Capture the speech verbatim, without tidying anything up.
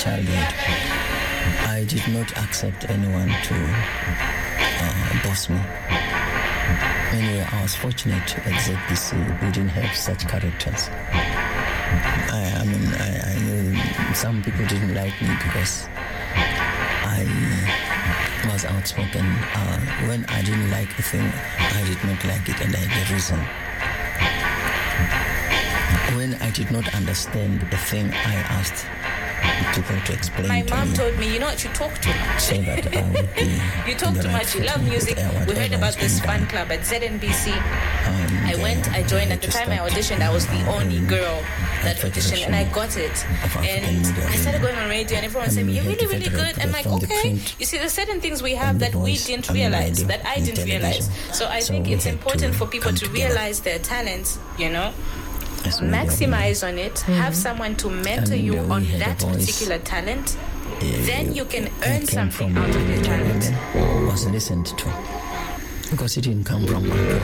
childhood, I did not accept anyone to uh, boss me. Anyway, I was fortunate at Z B C. We didn't have such characters. I, I mean, I, I knew some people didn't like me because I was outspoken. Uh, when I didn't like a thing, I did not like it, and I had a reason. When I did not understand a thing, I asked people to explain My to mom me. told me, you know what, you talk too much. So that I would be You talk in the too right much, you footing love music. with, uh, We heard whatever about is this being fan done. club at Z N B C. And, I went, uh, I joined. At the to time I start, auditioned, I was the uh, only um, girl that at auditioned, and I got it. of African And media, I started yeah. going on radio, and everyone And said, we you're had really, to really federate good. I'm because like, from the okay. print You see, there's certain things we have and the that we voice didn't and the realize, radio that I and didn't realize. television. So I So think we it's had important to for people come to together. realize their talents, you know, as media maximize on it, have someone to mentor And, you uh, we on had a that voice. particular talent. Uh, Then you can that earn came something from out of your talent. women was listened to because it didn't come from one person.